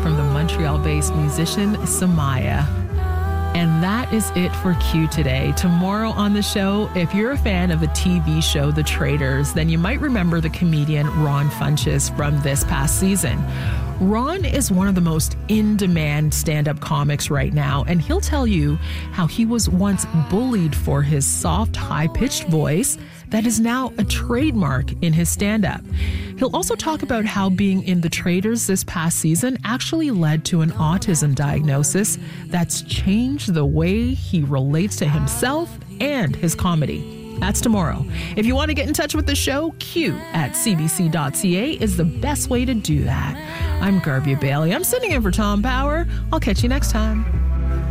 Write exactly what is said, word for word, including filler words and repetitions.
from the Montreal-based musician Samaya. And that is it for Q today. Tomorrow on the show, if you're a fan of the T V show The Traitors, then you might remember the comedian Ron Funches from this past season. Ron is one of the most in-demand stand-up comics right now, and he'll tell you how he was once bullied for his soft, high-pitched voice that is now a trademark in his stand-up. He'll also talk about how being in The Traitors this past season actually led to an autism diagnosis that's changed the way he relates to himself and his comedy. That's tomorrow. If you want to get in touch with the show, Q at c b c dot c a is the best way to do that. I'm Garvia Bailey. I'm sitting in for Tom Power. I'll catch you next time.